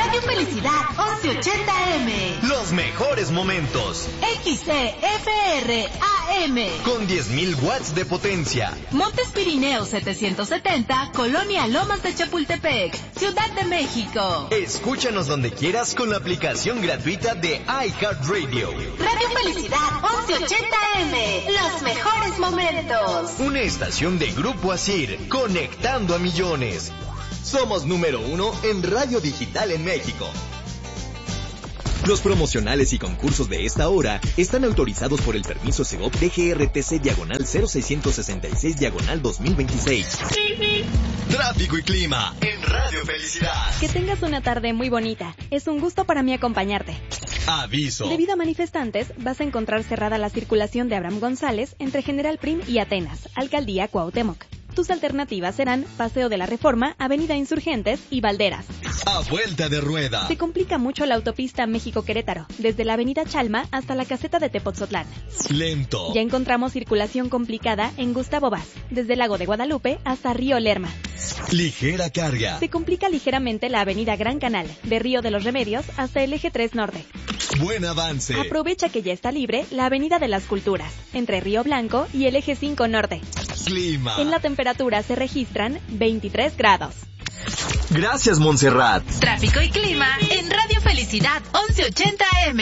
Radio Felicidad 1180M. Los mejores momentos. XCFR AM. Con 10.000 watts de potencia. Montes Pirineos 770, Colonia Lomas de Chapultepec, Ciudad de México. Escúchanos donde quieras con la aplicación gratuita de iHeartRadio. Radio Felicidad 1180M. Los mejores momentos. Una estación de Grupo Asir, conectando a millones. Somos número 1 en radio digital en México. Los promocionales y concursos de esta hora están autorizados por el permiso Segov DGRTC/0666/2026. Tráfico y clima en Radio Felicidad. Que tengas una tarde muy bonita. Es un gusto para mí acompañarte. Aviso. Debido a manifestantes, vas a encontrar cerrada la circulación de Abraham González entre General Prim y Atenas, Alcaldía Cuauhtémoc. Tus alternativas serán Paseo de la Reforma, Avenida Insurgentes y Valderas. A vuelta de rueda. Se complica mucho la autopista México-Querétaro, desde la Avenida Chalma hasta la caseta de Tepoztlán. Lento. Ya encontramos circulación complicada en Gustavo Vaz, desde el Lago de Guadalupe hasta Río Lerma. Ligera carga. Se complica ligeramente la Avenida Gran Canal, de Río de los Remedios hasta el Eje 3 Norte. Buen avance. Aprovecha que ya está libre la Avenida de las Culturas, entre Río Blanco y el Eje 5 Norte. Clima. En la temperatura se registran 23 grados. Gracias, Montserrat. Tráfico y clima en Radio Felicidad 1180M.